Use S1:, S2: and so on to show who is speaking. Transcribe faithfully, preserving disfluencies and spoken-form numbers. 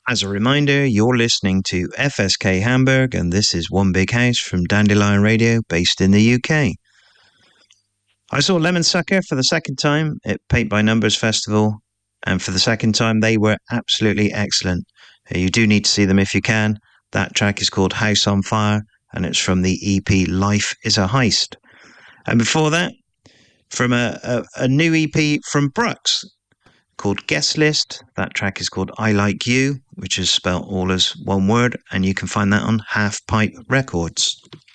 S1: As a reminder, you're listening to F S K Hamburg, and this is One Big House from Dandelion Radio, based in the U K. I saw Lemon Sucker for the second time at Paint by Numbers Festival, and for the second time, they were absolutely excellent. You do need to see them if you can. That track is called House on Fire, and it's from the E P Life is a Heist. And before that, from a, a, a new E P from Brux, called Guest List. That track is called I Like You, which is spelt all as one word, and you can find that on Half Pipe Records.